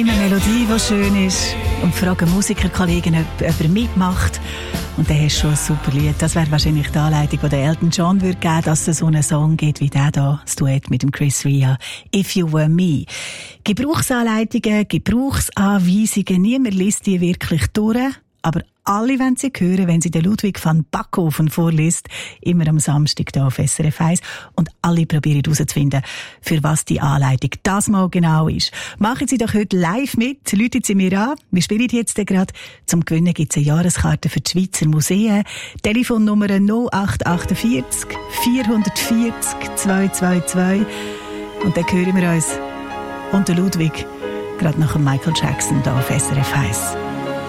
Eine Melodie, die schön ist, und fragen Musikerkollegen, ob er mitmacht. Und dann hast du schon ein super Lied. Das wäre wahrscheinlich die Anleitung, die der Elton John würde geben, dass es so einen Song gibt wie der hier, das Duett mit dem Chris Rea, «If You Were Me». Gebrauchsanleitungen, Gebrauchsanweisungen, niemand liest die wirklich durch, aber alle wollen sie hören, wenn sie den Ludwig van Backhoven vorliest, immer am Samstag hier auf SRF 1. Und alle probieren herauszufinden, für was die Anleitung das mal genau ist. Machen Sie doch heute live mit, läuten Sie mir an. Wir spielen jetzt gerade. Zum Gewinnen gibt es eine Jahreskarte für die Schweizer Museen. Telefonnummer 0848 440 222. Und dann hören wir uns und der Ludwig gerade nach dem Michael Jackson hier auf SRF 1.